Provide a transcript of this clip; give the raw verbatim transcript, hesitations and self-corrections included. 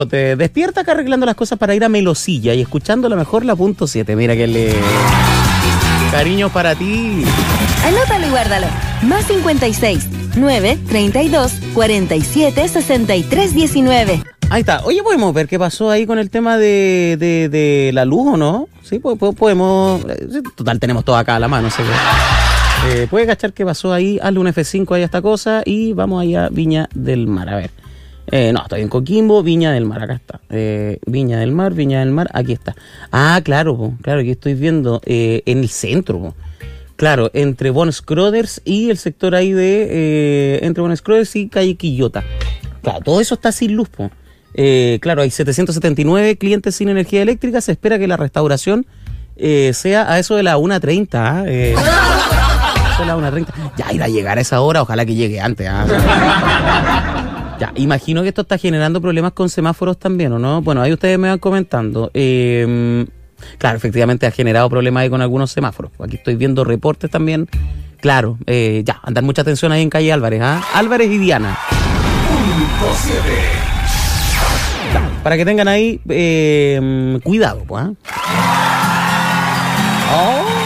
Te despierta acá arreglando las cosas para ir a Melosilla y escuchando la mejor la punto siete. Mira que le... Cariño para ti. Anótalo y guárdalo. Más cincuenta y seis, nueve, treinta y dos, cuarenta y siete, sesenta y tres, diecinueve. Ahí está. Oye, ¿podemos ver qué pasó ahí con el tema de, de, de la luz o no? Sí, podemos... Total, tenemos todo acá a la mano, ¿sí? Eh, puede cachar qué pasó ahí, hazle un efe cinco ahí a esta cosa y vamos allá a Viña del Mar, a ver. Eh, no, estoy en Coquimbo, Viña del Mar, acá está. Eh, Viña del Mar, Viña del Mar, aquí está. Ah, claro, po, claro, aquí estoy viendo eh, en el centro, po. Claro, entre Von Scroders y el sector ahí de, eh, entre Von Scroders y calle Quillota. Claro, todo eso está sin luz, po. Eh, claro, hay setecientos setenta y nueve clientes sin energía eléctrica, se espera que la restauración eh, sea a eso de la una treinta, ¿eh? A la una treinta. Ya irá a llegar a esa hora, ojalá que llegue antes, ¿ah? Ya, imagino que esto está generando problemas con semáforos también, ¿o no? Bueno, ahí ustedes me van comentando. Eh, claro, efectivamente ha generado problemas ahí con algunos semáforos. Aquí estoy viendo reportes también. Claro, eh, ya, andar mucha atención ahí en calle Álvarez, ¿ah? Álvarez y Diana. Ya, para que tengan ahí eh, cuidado, pues, ¿ah? Oh.